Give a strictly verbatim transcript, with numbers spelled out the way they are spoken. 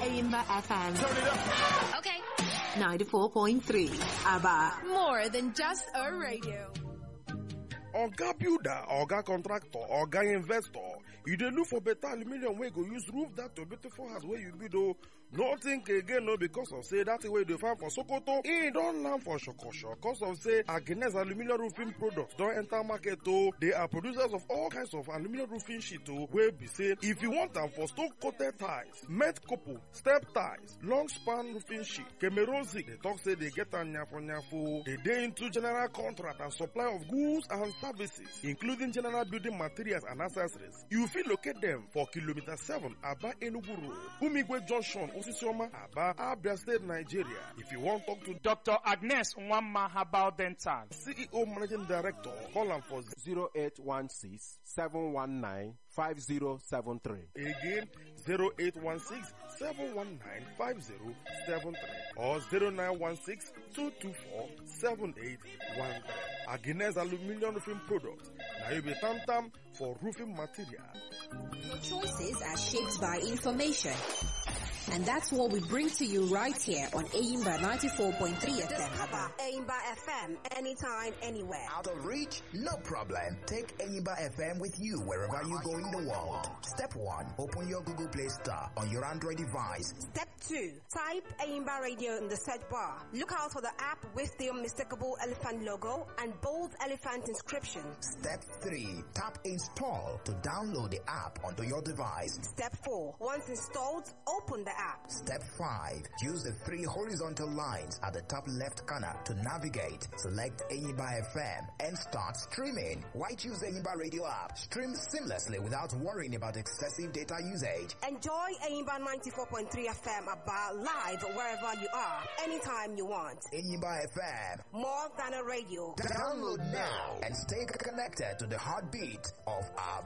Aimba F M. Turn it up. Okay. ninety-four point three. Aba. More than just a radio. Oga builder, oga contractor, oga investor, you dey look for better aluminium wey go use roof that your beautiful house wey you build o. No think again no because of say that way dey find for Sokoto, e don land for Shokosho because of say Agnes aluminium roofing products don enter market o. They are producers of all kinds of aluminium roofing sheet o, wey be say if you want am for stone coated tiles, met couple, step tiles, long span roofing sheet, Cameroon zinc, they talk say they get am nyafo nyafo. They dey into general contract and supply of goods and services, including general building materials and accessories. You fit locate them for kilometer seven Aba Enugu Road, Umigwe Junction, Osisioma, Aba, Abia State, Nigeria. If you want to talk to Doctor Agnes Nwama Herbal Dental, C E O Managing Director, call am for zero eight one six, seven one nine, five zero seven three. Again, zero eight one six, seven one nine, five zero seven three or zero nine one six, two two four, seven eight one three. Agnes Aluminium Roofing Products. Now you be tam tam for roofing material. Your choices are shaped by information. And that's what we bring to you right here on Aimba ninety-four point three F M. Aimba F M, anytime, anywhere. Out of reach? No problem. Take Aimba F M with you wherever you go in the world. Step one, open your Google Play Store on your Android device. Step two, type Aimba Radio in the search bar. Look out for the app with the unmistakable elephant logo and bold elephant inscription. Step three, tap install to download the app onto your device. Step four, once installed, open the app. Step five. Use the three horizontal lines at the top left corner to navigate. Select Aimba F M and start streaming. Why choose the Aimba Radio app? Stream seamlessly without worrying about excessive data usage. Enjoy Aimba ninety-four point three F M about live wherever you are, anytime you want. Aimba F M. More than a radio. Download now and stay connected to the heartbeat of our